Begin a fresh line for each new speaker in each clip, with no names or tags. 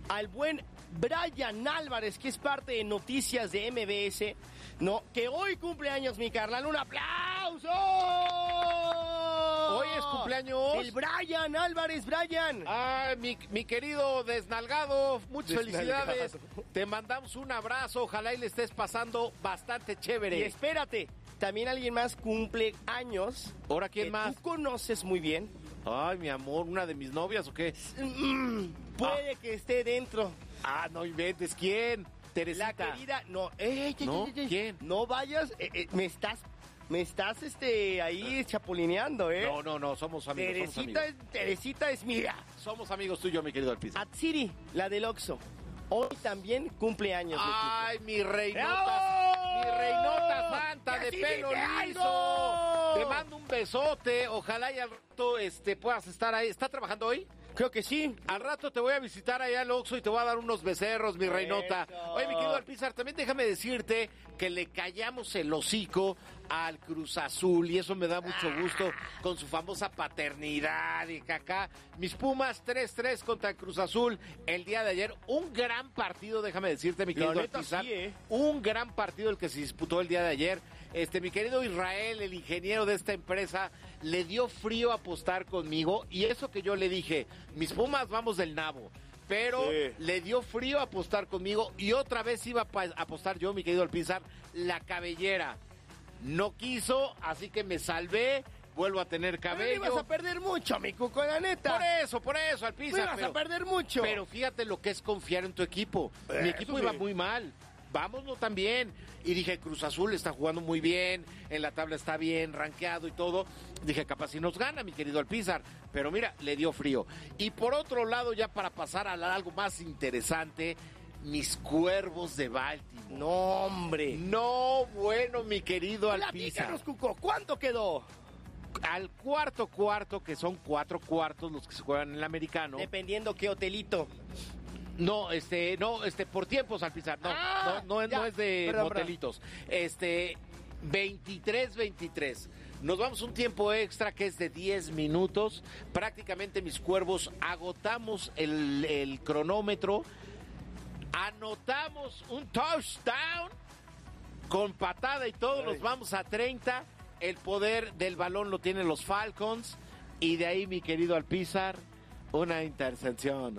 al buen Brian Álvarez, que es parte de Noticias de MBS, ¿no? Que hoy cumple años, mi carnal. ¡Un aplauso!
Hoy es cumpleaños.
El Brian Álvarez, Brian.
Ah, mi querido desnalgado, muchas felicidades. Te mandamos un abrazo, ojalá y le estés pasando bastante chévere.
Y espérate, también alguien más cumple años.
¿Ahora quién más?
Tú conoces muy bien.
Ay, mi amor, ¿una de mis novias o qué?
Puede que esté dentro.
Ah, no inventes, ¿quién? Teresita.
La querida, no,
¿No? ¿Quién?
No vayas, me estás ahí chapulineando,
No, somos amigos.
Teresita es mía.
Somos amigos tuyos, mi querido Alpiza.
Atsiri, la del Oxxo, hoy también cumple años.
Ay, mi reinota,
¡Bravo!
mi reinota santa de
¡Casi
pelo
dije
liso.
algo!
Te mando un besote, ojalá y al rato puedas estar ahí. ¿Está trabajando hoy?
Creo que sí.
Al rato te voy a visitar allá al Oxxo y te voy a dar unos becerros, mi reinota.
Eso.
Oye, mi querido Alpizar, también déjame decirte que le callamos el hocico al Cruz Azul y eso me da mucho gusto con su famosa paternidad y acá. Mis Pumas 3-3 contra el Cruz Azul el día de ayer. Un gran partido, déjame decirte, mi querido Alpizar.
Sí,
Un gran partido el que se disputó el día de ayer. Mi querido Israel, el ingeniero de esta empresa, le dio frío apostar conmigo y eso que yo le dije, mis Pumas vamos del nabo. Pero le dio frío apostar conmigo y otra vez iba a apostar yo, mi querido Alpizar, la cabellera. No quiso, así que me salvé, vuelvo a tener cabello.
Pero ibas a perder mucho, mi cuco, la neta.
Por eso, Alpizar.
Ibas a perder mucho.
Pero fíjate lo que es confiar en tu equipo. Mi equipo iba muy mal. Vámonos también. Y dije, Cruz Azul está jugando muy bien, en la tabla está bien, rankeado y todo. Dije, capaz si nos gana, mi querido Alpizar. Pero mira, le dio frío. Y por otro lado, ya para pasar a algo más interesante, mis Cuervos de Baltimore.
No, hombre.
No, bueno, mi querido Alpizar.
Platícanos, Cuco, ¿cuánto quedó?
Al cuarto, que son 4 cuartos los que se juegan en el americano.
Dependiendo qué hotelito.
No, por tiempos, Alpizar. No es de
perdón,
motelitos. 23-23. Nos vamos un tiempo extra que es de 10 minutos. Prácticamente mis Cuervos agotamos el cronómetro. Anotamos un touchdown con patada y todo. Nos vamos a 30. El poder del balón lo tienen los Falcons. Y de ahí, mi querido Alpizar, una intercepción.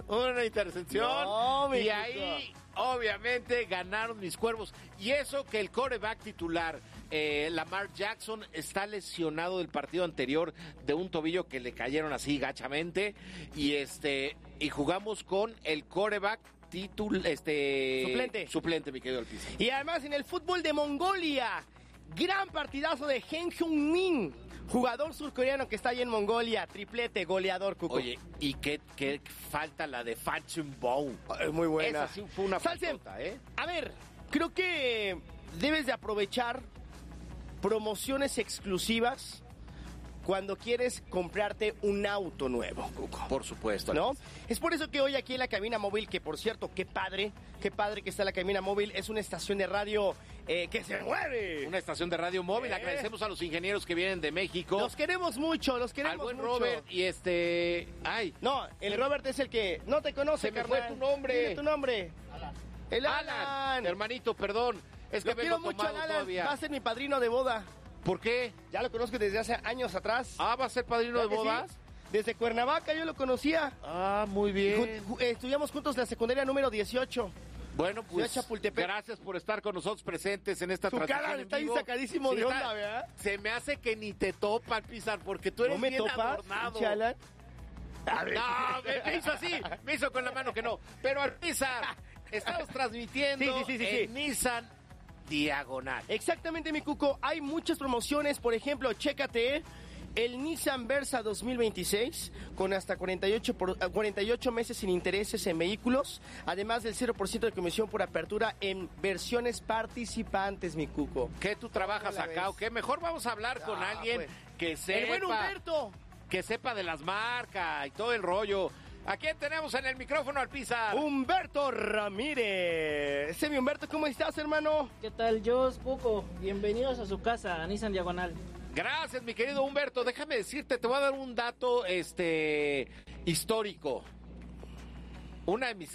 No,
y ahí, obviamente, ganaron mis Cuervos. Y eso que el quarterback titular, Lamar Jackson, está lesionado del partido anterior de un tobillo que le cayeron así gachamente. Y jugamos con el quarterback suplente, mi querido Alpizar.
Y además en el fútbol de Mongolia, gran partidazo de Heng Hyun-min, jugador surcoreano que está ahí en Mongolia, triplete, goleador, Cuco.
Oye, y qué falta la de Fan Chun-bom.
Es muy buena.
Esa sí fue una
Salsem,
faltota,
a ver, creo que debes de aprovechar promociones exclusivas cuando quieres comprarte un auto nuevo, Cuco.
Por supuesto.
¿No? Es por eso que hoy aquí en la cabina móvil, que por cierto, qué padre que está la cabina móvil, es una estación de radio que se mueve.
Una estación de radio móvil. Agradecemos a los ingenieros que vienen de México.
Los queremos mucho,
al buen
mucho.
Robert y
No, el Robert es el que no te conoce,
se me
carnal.
fue tu nombre.
Dile tu nombre. El Alan.
Hermanito, perdón. Es que
Lo quiero
vengo
mucho
tomado
al Alan.
todavía.
Va a ser mi padrino de boda.
¿Por qué?
Ya lo conozco desde hace años atrás.
¿Va a ser padrino de
¿Verdad que
bodas?
sí? Desde Cuernavaca yo lo conocía.
Muy bien.
Estudiamos juntos la secundaria número 18.
Bueno, pues
Ciudad Chapultepec.
gracias por estar con nosotros presentes en esta
Su
transmisión
cara
en
está ahí
vivo.
sacadísimo
Sí,
de onda, ¿verdad?
Se me hace que ni te topa, Alpizar, porque tú eres
¿No me
bien
topas,
adornado.
pinche Alan? A ver.
No, me hizo así, me hizo con la mano que no. Pero Alpizar, estamos transmitiendo
Sí.
en Nissan Diagonal.
Exactamente, mi Cuco. Hay muchas promociones. Por ejemplo, chécate el Nissan Versa 2026 con hasta 48 meses sin intereses en vehículos, además del 0% de comisión por apertura en versiones participantes, mi Cuco.
¿Qué tú trabajas acá o qué? Mejor vamos a hablar con alguien
pues.
que sepa.
El buen Humberto.
Que sepa de las marcas y todo el rollo. ¿A quién tenemos en el micrófono, Alpizar?
Humberto Ramírez. Semi Humberto, ¿cómo estás, hermano?
¿Qué tal, Jos, Cuco? Bienvenidos a su casa, a Nissan Diagonal.
Gracias, mi querido Humberto. Déjame decirte, te voy a dar un dato histórico. Una de mis